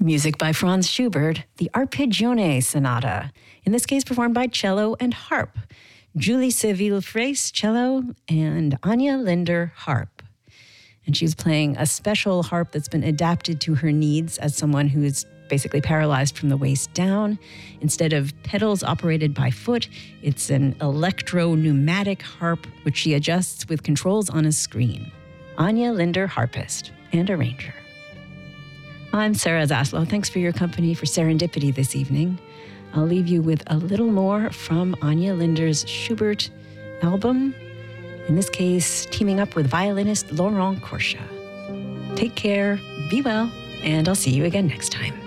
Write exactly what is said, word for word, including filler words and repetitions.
Music by Franz Schubert, the Arpeggione Sonata, in this case performed by cello and harp. Julie Seville-Fraisse, cello, and Anya Linder, harp. And she's playing a special harp that's been adapted to her needs as someone who is basically paralyzed from the waist down. Instead of pedals operated by foot, it's an electro-pneumatic harp, which she adjusts with controls on a screen. Anya Linder, harpist and arranger. I'm Sarah Zaslow. Thanks for your company for Serendipity this evening. I'll leave you with a little more from Anya Linder's Schubert album, in this case, teaming up with violinist Laurent Corcia. Take care, be well, and I'll see you again next time.